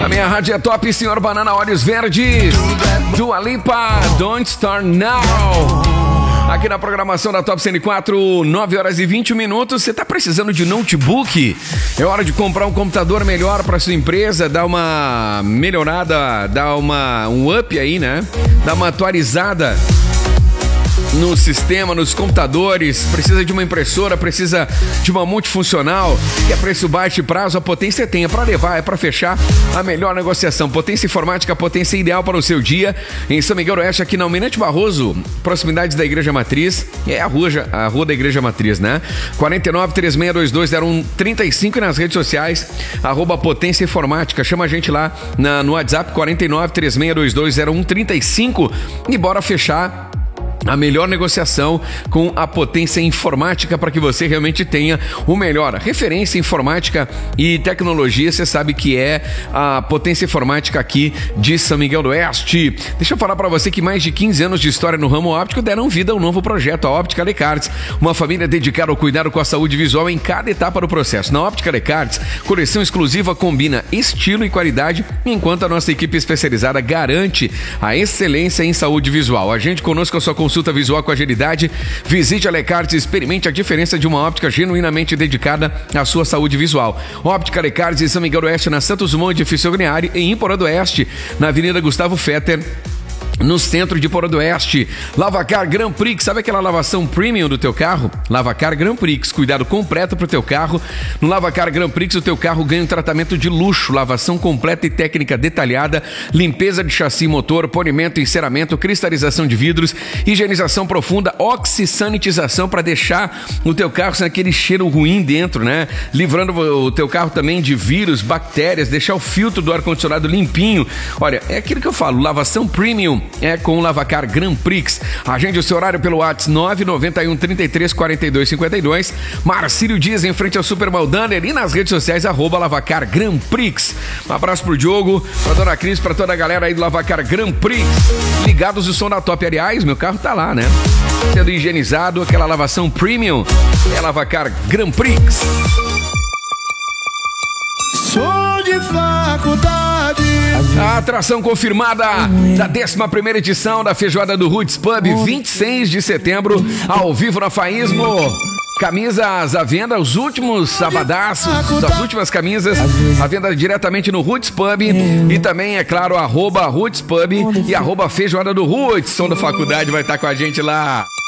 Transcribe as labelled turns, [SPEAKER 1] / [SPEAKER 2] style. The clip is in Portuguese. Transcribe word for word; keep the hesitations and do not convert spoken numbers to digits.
[SPEAKER 1] A minha rádio é top, senhor Banana, Olhos Verdes. Dua Lipa, Don't Start Now. Aqui na programação da Top cento e quatro, nove horas e vinte minutos. Você tá precisando de notebook? É hora de comprar um computador melhor para sua empresa, dar uma melhorada, dar uma, um up aí, né? Dar uma atualizada no sistema, nos computadores. Precisa de uma impressora, precisa de uma multifuncional, que é preço baixo e prazo. A Potência tem, é para levar, é para fechar a melhor negociação. Potência Informática, a potência ideal para o seu dia. Em São Miguel do Oeste, aqui na Almirante Barroso, proximidade da Igreja Matriz. É a rua, a rua da Igreja Matriz, né? quatro nove, três seis dois dois, zero um três cinco e nas redes sociais, arroba Potência Informática. Chama a gente lá na, no WhatsApp quatro nove, três seis dois dois, zero um três cinco e bora fechar a melhor negociação com a Potência Informática para que você realmente tenha o melhor. Referência informática e tecnologia, você sabe que é a Potência Informática aqui de São Miguel do Oeste. Deixa eu falar para você que mais de quinze anos de história no ramo óptico deram vida a um novo projeto, a Óptica Lecartes. Uma família dedicada ao cuidado com a saúde visual em cada etapa do processo. Na Óptica Lecartes, coleção exclusiva combina estilo e qualidade, enquanto a nossa equipe especializada garante a excelência em saúde visual. Agende conosco a sua consulta Consulta visual com agilidade. Visite a Lecartes e experimente a diferença de uma óptica genuinamente dedicada à sua saúde visual. Óptica Lecartes em São Miguel do Oeste, na Santos Dumont, edifício Ogniari, em Porã do Oeste, na Avenida Gustavo Fetter, no centro de Porã do Oeste. Lavacar Grand Prix, sabe aquela lavação premium do teu carro? Lavacar Grand Prix, cuidado completo pro teu carro. No Lavacar Grand Prix, o teu carro ganha um tratamento de luxo, lavação completa e técnica detalhada, limpeza de chassi e motor, polimento, enceramento, cristalização de vidros, higienização profunda, oxisanitização para deixar o teu carro sem aquele cheiro ruim dentro, né? Livrando o teu carro também de vírus, bactérias, deixar o filtro do ar-condicionado limpinho. Olha, é aquilo que eu falo, lavação premium é com o Lavacar Grand Prix. Agende o seu horário pelo WhatsApp nove nove um, trinta e três, quarenta e dois, cinquenta e dois. Marcílio Dias em frente ao Super Maldaner e nas redes sociais arroba Lavacar Grand Prix. Um abraço pro Diogo, pra Dona Cris, pra toda a galera aí do Lavacar Grand Prix. Ligados o som da Top, aliás, meu carro tá lá, né? Sendo higienizado, aquela lavação premium é Lavacar Grand Prix.
[SPEAKER 2] Sou de faculdade.
[SPEAKER 1] A atração confirmada da décima primeira edição da Feijoada do Roots Pub, vinte e seis de setembro, ao vivo na Faísmo. Camisas à venda, os últimos sabadaços, as últimas camisas à venda diretamente no Roots Pub e também, é claro, arroba Roots Pub e arroba Feijoada do Roots. Som da faculdade vai estar com a gente lá.